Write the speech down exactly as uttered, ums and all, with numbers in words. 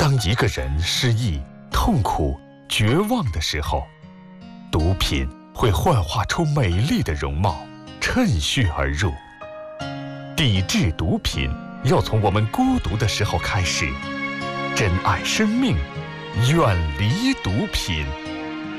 当一个人失意、痛苦、绝望的时候，毒品会幻化出美丽的容貌，趁虚而入。抵制毒品要从我们孤独的时候开始，珍爱生命，远离毒品。